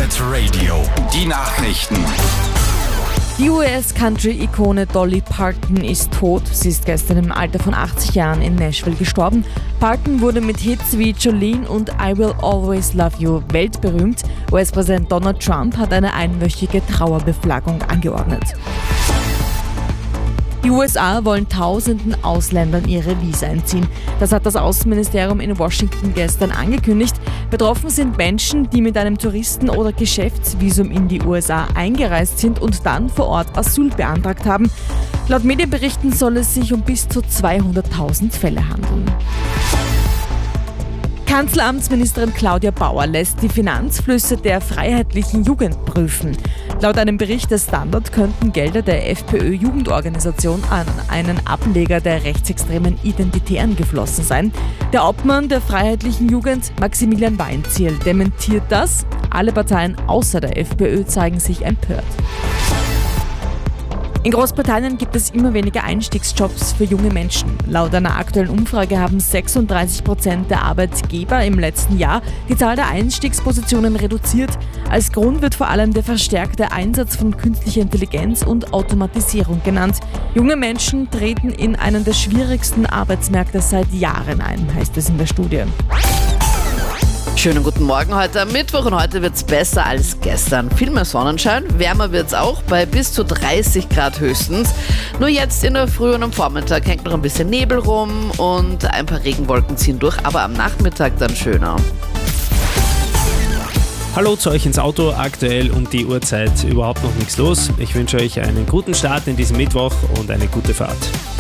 Pirate Radio. Die Nachrichten. Die US-Country-Ikone Dolly Parton ist tot. Sie ist gestern im Alter von 80 Jahren in Nashville gestorben. Parton wurde mit Hits wie Jolene und I Will Always Love You weltberühmt. US-Präsident Donald Trump hat eine einwöchige Trauerbeflaggung angeordnet. Die USA wollen tausenden Ausländern ihre Visa entziehen. Das hat das Außenministerium in Washington gestern angekündigt. Betroffen sind Menschen, die mit einem Touristen- oder Geschäftsvisum in die USA eingereist sind und dann vor Ort Asyl beantragt haben. Laut Medienberichten soll es sich um bis zu 200.000 Fälle handeln. Kanzleramtsministerin Claudia Bauer lässt die Finanzflüsse der Freiheitlichen Jugend prüfen. Laut einem Bericht des Standard könnten Gelder der FPÖ-Jugendorganisation an einen Ableger der rechtsextremen Identitären geflossen sein. Der Obmann der Freiheitlichen Jugend, Maximilian Weinzierl, dementiert das. Alle Parteien außer der FPÖ zeigen sich empört. In Großbritannien gibt es immer weniger Einstiegsjobs für junge Menschen. Laut einer aktuellen Umfrage haben 36% der Arbeitgeber im letzten Jahr die Zahl der Einstiegspositionen reduziert. Als Grund wird vor allem der verstärkte Einsatz von künstlicher Intelligenz und Automatisierung genannt. Junge Menschen treten in einen der schwierigsten Arbeitsmärkte seit Jahren ein, heißt es in der Studie. Schönen guten Morgen heute am Mittwoch und heute wird es besser als gestern. Viel mehr Sonnenschein, wärmer wird es auch bei bis zu 30 Grad höchstens. Nur jetzt in der Früh und am Vormittag hängt noch ein bisschen Nebel rum und ein paar Regenwolken ziehen durch, aber am Nachmittag dann schöner. Hallo zu euch ins Auto, aktuell um die Uhrzeit überhaupt noch nichts los. Ich wünsche euch einen guten Start in diesem Mittwoch und eine gute Fahrt.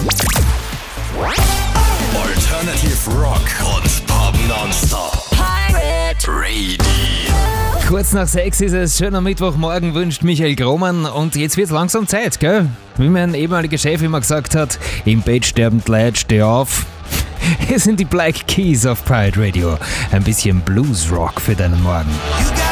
Alternative Rock und Pop Nonstop. Pirate Radio. Kurz nach 6 ist es, schöner Mittwochmorgen wünscht Michael Grohmann und jetzt wird es langsam Zeit, gell? Wie mein ehemaliger Chef immer gesagt hat, im Bett sterben die Leute, steh auf. Hier sind die Black Keys auf Pirate Radio. Ein bisschen Blues Rock für deinen Morgen.